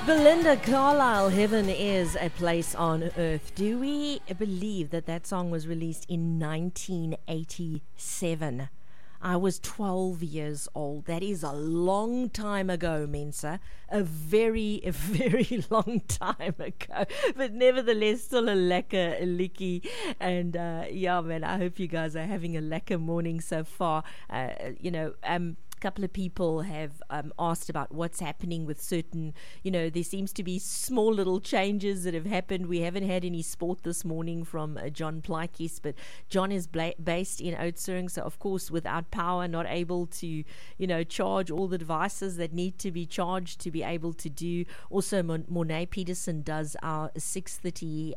Belinda Carlisle, Heaven is a Place on Earth. Do we believe that that song was released in 1987? I was 12 years old. That is a long time ago, Mensa. A very long time ago. But nevertheless, still a lekker licky. And yeah, man, I hope you guys are having a lekker morning so far. Couple of people have asked about what's happening with certain, there seems to be small little changes that have happened. We haven't had any sport this morning from John Plykes, but John is based in Oudtshoorn, so of course without power, not able to, charge all the devices that need to be charged to be able to do. Also, Mornay Peterson does our 6:30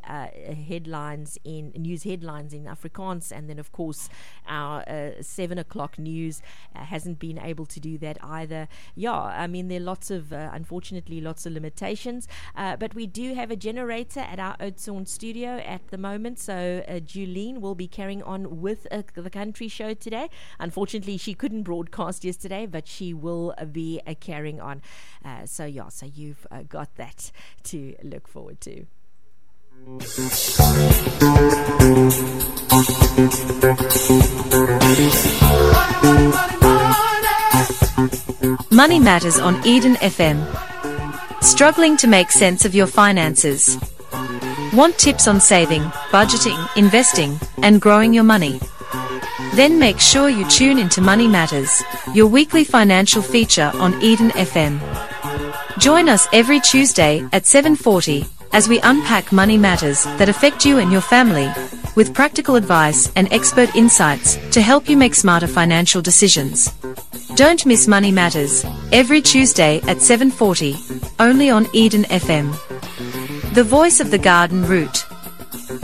news headlines in Afrikaans, and then of course our 7 o'clock news hasn't been able to do that either. Yeah, I mean, there are unfortunately lots of limitations, but we do have a generator at our Oudtshoorn studio at the moment, so Julene will be carrying on with the country show today. Unfortunately, she couldn't broadcast yesterday, but she will be carrying on. So you've got that to look forward to. Money Matters on Eden FM. Struggling to make sense of your finances? Want tips on saving, budgeting, investing, and growing your money? Then make sure you tune into Money Matters, your weekly financial feature on Eden FM. Join us every Tuesday at 7:40 as we unpack money matters that affect you and your family, with practical advice and expert insights to help you make smarter financial decisions. Don't miss Money Matters, every Tuesday at 7:40, only on Eden FM. The voice of the garden route.